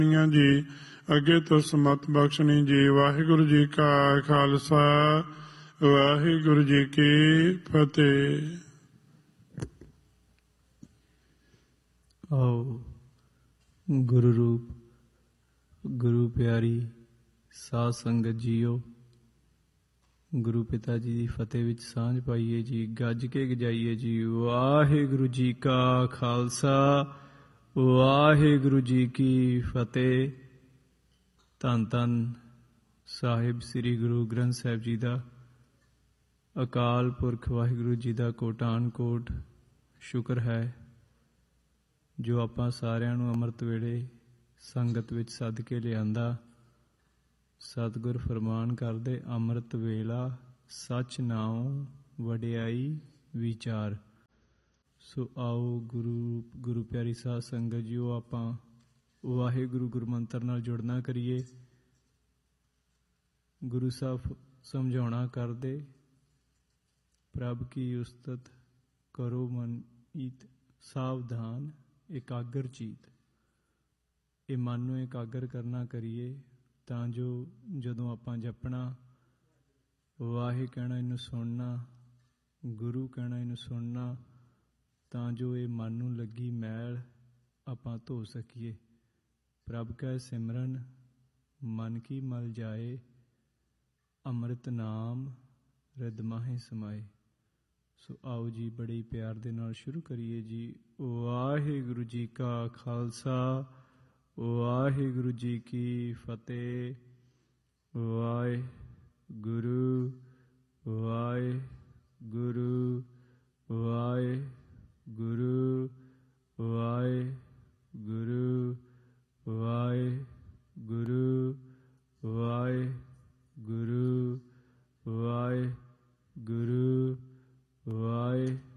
जी अगे तो समत बख्शनी जी। वाहिगुरु जी का खालसा वाहिगुरु जी की फतेह। आओ गुरु रूप गुरु प्यारी साध संगत जीओ, गुरु पिता जी की फतेह विच सांझ पाइए जी। गज के गजाइए जी। वाहिगुरु जी का खालसा वाहिगुरु जी की फतेह। धन धन ਸਾਹਿਬ ਸ੍ਰੀ ਗੁਰੂ ਗ੍ਰੰਥ ਸਾਹਿਬ ਜੀ ਦਾ ਅਕਾਲ ਪੁਰਖ ਵਾਹਿਗੁਰੂ ਜੀ ਦਾ ਕੋਟਾਨ ਕੋਟ ਸ਼ੁਕਰ ਹੈ ਜੋ ਆਪਾਂ ਸਾਰਿਆਂ ਨੂੰ ਅੰਮ੍ਰਿਤ ਵੇਲੇ ਸੰਗਤ ਵਿੱਚ ਸੱਦ ਕੇ ਲਿਆਂਦਾ। ਸਤਿਗੁਰ ਫਰਮਾਨ ਕਰਦੇ ਅੰਮ੍ਰਿਤ ਵੇਲਾ ਸੱਚ ਨਾਉ ਵਡਿਆਈ ਵਿਚਾਰ। ਸੋ ਆਓ ਗੁਰੂ ਪਿਆਰੀ ਸਾਧ ਸੰਗਤ ਜੀਓ, ਆਪਾਂ ਵਾਹਿਗੁਰੂ ਗੁਰਮੰਤਰ ਨਾਲ ਜੁੜਨਾ ਕਰੀਏ। ਗੁਰੂ ਸਾਹਿਬ ਸਮਝਾਉਣਾ ਕਰਦੇ ਪ੍ਰਭ ਕੀ ਉਸਤਤ ਕਰੋ ਮਨ ਈਤ ਸਾਵਧਾਨ ਇਕਾਗਰ ਚੀਤ। ਇਹ ਮਨ ਨੂੰ ਇਕਾਗਰ ਕਰਨਾ ਕਰੀਏ ਤਾਂ ਜੋ ਜਦੋਂ ਆਪਾਂ ਜਪਣਾ ਵਾਹਿ ਕਹਿਣਾ ਇਹਨੂੰ ਸੁਣਨਾ, ਗੁਰੂ ਕਹਿਣਾ ਇਹਨੂੰ ਸੁਣਨਾ, ਤਾਂ ਜੋ ਇਹ ਮਨ ਨੂੰ ਲੱਗੀ ਮੈਲ ਆਪਾਂ ਧੋ ਸਕੀਏ। ਪ੍ਰਭ ਕੈ ਸਿਮਰਨ ਮਨ ਕੀ ਮਲ ਜਾਏ, ਅੰਮ੍ਰਿਤ ਨਾਮ ਰਿਦ ਮਾਹੇ ਸਮਾਏ। ਸੋ ਆਓ ਜੀ ਬੜੇ ਹੀ ਪਿਆਰ ਦੇ ਨਾਲ ਸ਼ੁਰੂ ਕਰੀਏ ਜੀ। ਵਾਹਿਗੁਰੂ ਜੀ ਕਾ ਖਾਲਸਾ ਵਾਹਿਗੁਰੂ ਜੀ ਕੀ ਫਤਿਹ। ਵਾਹਿਗੁਰੂ ਵਾਹਿਗੁਰੂ ਵਾਹਿਗੁਰੂ ਵਾਹਿਗੁਰੂ ਵਾਹਿਗੁਰੂ ਵਾਹਿਗੁਰੂ ਵਾਹਿਗੁਰੂ ਵਾਹਿਗੁਰੂ ਵਾਹਿ